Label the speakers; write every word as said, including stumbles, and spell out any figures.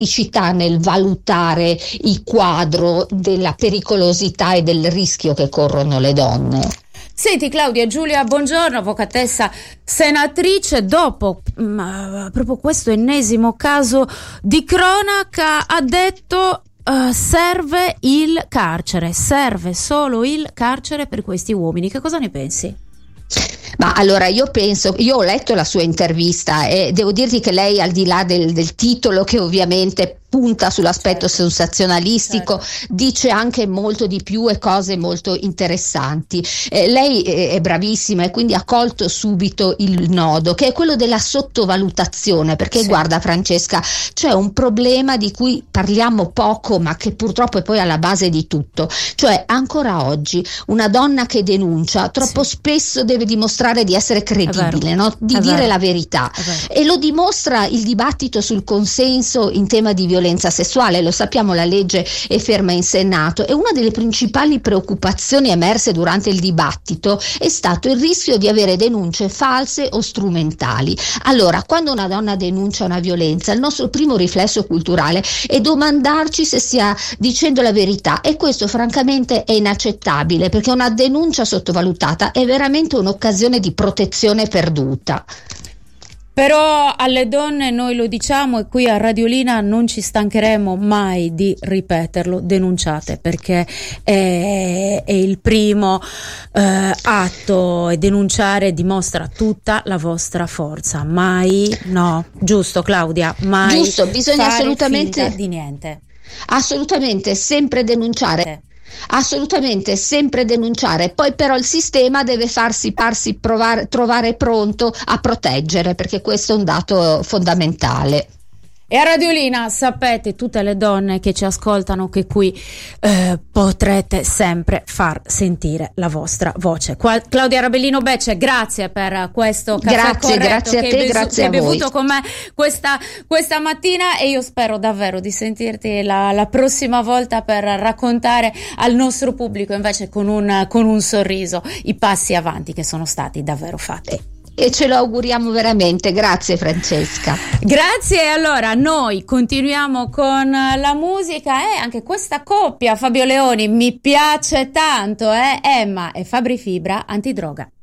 Speaker 1: criticità nel valutare il quadro della pericolosità e del rischio che corrono le donne.
Speaker 2: Senti Claudia Giulia, buongiorno, avvocatessa senatrice. Dopo mh, proprio questo ennesimo caso di cronaca, ha detto uh, serve il carcere, serve solo il carcere per questi uomini. Che cosa ne pensi?
Speaker 1: Ma allora io penso, io ho letto la sua intervista e devo dirti che lei, al di là del, del titolo che ovviamente punta sull'aspetto certo. sensazionalistico, certo. dice anche molto di più e cose molto interessanti. Eh, lei è bravissima e quindi ha colto subito il nodo, che è quello della sottovalutazione, perché sì. guarda Francesca, c'è un problema di cui parliamo poco ma che purtroppo è poi alla base di tutto, cioè ancora oggi una donna che denuncia troppo sì. spesso deve dimostrare di essere credibile, no? di è dire vero. la verità, e lo dimostra il dibattito sul consenso in tema di violenza sessuale. Lo sappiamo, la legge è ferma in Senato e una delle principali preoccupazioni emerse durante il dibattito è stato il rischio di avere denunce false o strumentali. Allora, quando una donna denuncia una violenza, il nostro primo riflesso culturale è domandarci se stia dicendo la verità, e questo francamente è inaccettabile, perché una denuncia sottovalutata è veramente un'occasione di protezione perduta.
Speaker 2: Però alle donne noi lo diciamo, e qui a Radiolina non ci stancheremo mai di ripeterlo: denunciate, perché è, è il primo eh, atto, e denunciare dimostra tutta la vostra forza. Mai, no, giusto Claudia, mai
Speaker 1: giusto, bisogna
Speaker 2: fare
Speaker 1: assolutamente
Speaker 2: finta di niente.
Speaker 1: Assolutamente, sempre denunciare. Assolutamente, sempre denunciare. Poi però il sistema deve farsi, farsi provare, trovare pronto a proteggere, perché questo è un dato fondamentale.
Speaker 2: E a Radiolina sapete, tutte le donne che ci ascoltano, che qui eh, potrete sempre far sentire la vostra voce. Qua, Claudia Rabellino Becce, grazie per questo caffè
Speaker 1: grazie,
Speaker 2: corretto
Speaker 1: grazie a
Speaker 2: che
Speaker 1: te,
Speaker 2: hai, besu-
Speaker 1: grazie
Speaker 2: che hai
Speaker 1: a voi.
Speaker 2: bevuto con me questa, questa mattina, e io spero davvero di sentirti la, la prossima volta per raccontare al nostro pubblico invece con un, con un sorriso i passi avanti che sono stati davvero fatti.
Speaker 1: E ce lo auguriamo veramente. Grazie Francesca.
Speaker 2: Grazie. Allora noi continuiamo con la musica, e anche questa coppia Fabio Leoni mi piace tanto, eh? Emma e Fabri Fibra, Antidroga.